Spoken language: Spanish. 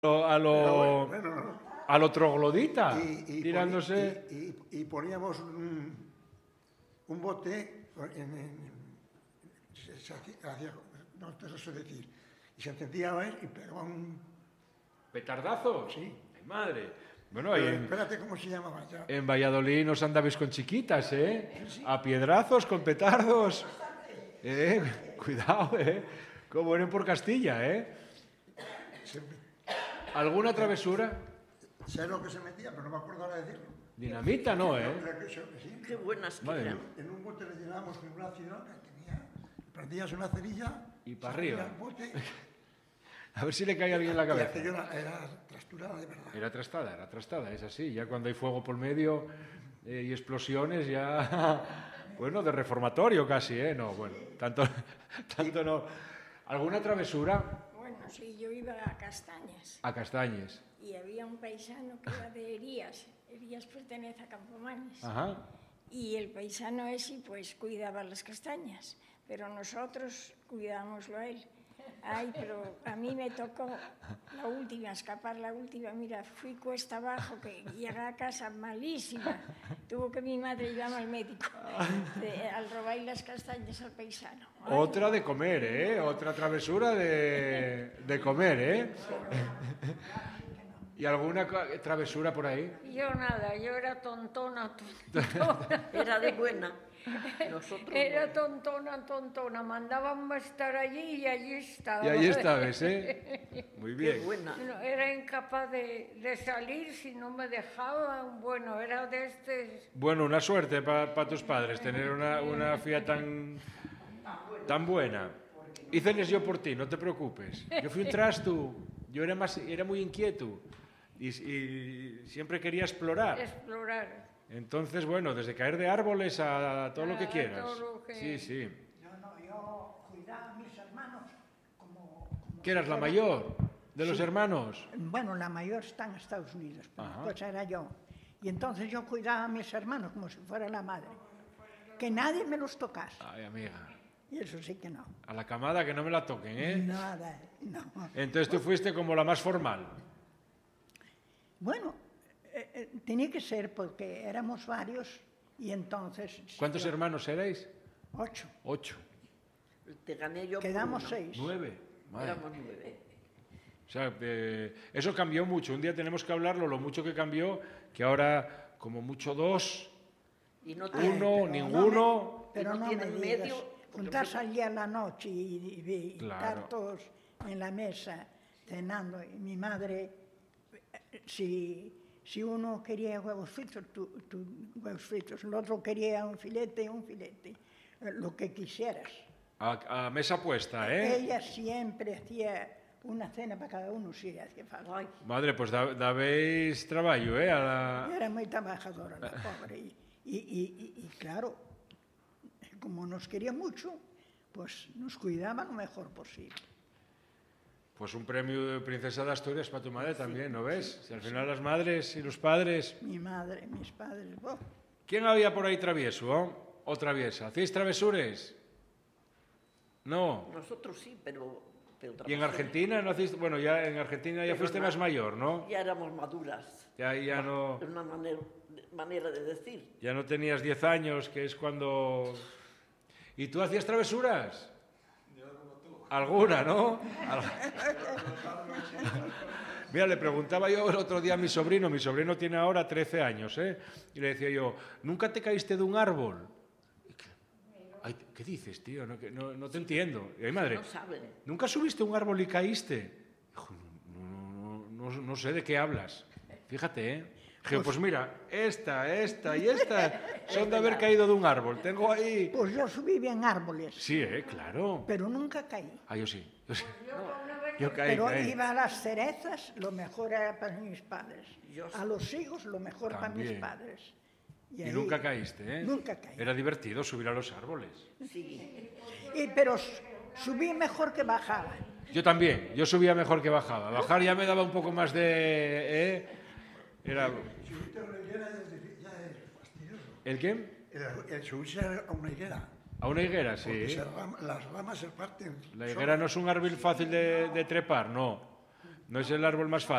a lo troglodita, tirándose... Y poníamos un bote, se hacía, no te lo sé decir, y se encendía y pegaba un... ¿Petardazos? Sí. ¡Ay, madre! Bueno, ahí espérate, ¿cómo se llamaba ya? En Valladolid nos andabais con chiquitas, ¿eh? Sí. A piedrazos, con petardos. Cuidado, ¿eh? Como eran por Castilla, ¿eh? ¿Alguna travesura? Sé lo que se metía, pero no me acuerdo ahora de decirlo. Dinamita, ¿no, eh? Sí. Qué buenas que eran. En un bote le llenábamos con un ácido que tenía, prendías una cerilla y para arriba. El bote, a ver si le cae a alguien en la cabeza. Y aquello era trasturada, de verdad. Era trastada, es así. Ya cuando hay fuego por medio y explosiones, ya... Bueno, de reformatorio casi, ¿eh? No, bueno, tanto no. ¿Alguna travesura? Bueno, sí, yo iba a Castañas. A Castañas. Y había un paisano que era de Herías. Herías pertenece a Campomanes. Ajá. Y el paisano ese, pues, cuidaba las castañas. Pero nosotros cuidábamoslo a él. Ay, pero a mí me tocó la última, escapar la última. Mira, fui cuesta abajo, que llegué a casa malísima. Tuvo que mi madre llevarme al médico al robar las castañas al paisano. Ay. Otra de comer, ¿eh? Otra travesura de comer, ¿eh? ¿Y alguna travesura por ahí? Yo nada, yo era tontona. Era de buena. Nosotros era tontona. Mandábamos a estar allí y allí estaba. Y allí estabas, ¿eh? Muy bien. Qué buena. No, era incapaz de salir si no me dejaban. Bueno, era de este... Bueno, una suerte para tus padres tener una fía tan buena. Híceles yo por ti, no te preocupes. Yo fui un trasto. Yo era muy inquieto. Y siempre quería explorar. Entonces, bueno, desde caer de árboles a todo lo que quieras. Sí, sí. Yo cuidaba a mis hermanos como ¿Qué eras, la mayor de los hermanos? Bueno, la mayor está en Estados Unidos, pero pues era yo. Y entonces yo cuidaba a mis hermanos como si fuera la madre. Que nadie me los tocase. Ay, amiga. Y eso sí que no. A la camada que no me la toquen, ¿eh? Nada, no. Entonces tú fuiste como la más formal. Bueno, tenía que ser porque éramos varios y entonces... ¿Cuántos hermanos erais? 8. 8. Te gané yo. Quedamos 6. 9. Éramos 9. O sea, eso cambió mucho. Un día tenemos que hablarlo, lo mucho que cambió, que ahora como mucho 2, y no 1, ninguno... Pero no me digas, juntarse allí a la noche y claro. estar todos en la mesa cenando. Y mi madre... Si uno quería huevos fritos, huevos fritos. El otro quería un filete, lo que quisieras. A mesa puesta, ¿eh? Ella siempre hacía una cena para cada uno, si hacía falta. Madre, pues dabéis trabajo, ¿eh? Era muy trabajadora la pobre. Y claro, como nos quería mucho, pues nos cuidaba lo mejor posible. Pues un premio de Princesa de Asturias para tu madre también, ¿no ves? Si al final las madres y los padres... Mi madre, mis padres... Oh. ¿Quién había por ahí travieso o traviesa? ¿Hacéis travesures? No. Nosotros sí, pero ¿Y en Argentina no hacéis...? Bueno, ya en Argentina ya fuiste más mayor, ¿no? Ya éramos maduras. Ya no... Es una manera de decir. Ya no tenías 10 años, que es cuando... ¿Y tú hacías travesuras? Alguna, ¿no? Mira, le preguntaba yo el otro día a mi sobrino tiene ahora 13 años, ¿eh? Y le decía yo, ¿nunca te caíste de un árbol? Ay, ¿qué dices, tío? No te entiendo. Y ay, madre, no saben. ¿Nunca subiste a un árbol y caíste? Dijo, no sé de qué hablas. Fíjate, ¿eh? Dije, pues mira, esta y esta son de haber caído de un árbol. Tengo ahí... Pues yo subí bien árboles. Sí, claro. Pero nunca caí. Ah, yo sí. Yo caí. Pero iba a las cerezas, lo mejor era para mis padres. A los higos, lo mejor para mis padres. Y nunca caíste, ¿eh? Nunca caí. Era divertido subir a los árboles. Sí. Pero subí mejor que bajaba. Yo también. Yo subía mejor que bajaba. Bajar ya me daba un poco más de... Era... Subirte a una higuera ya es fastidioso. ¿El qué? El subirse a una higuera. A una higuera, sí. Porque las ramas se parten. La higuera no es un árbol fácil de trepar, no. No es el árbol más fácil.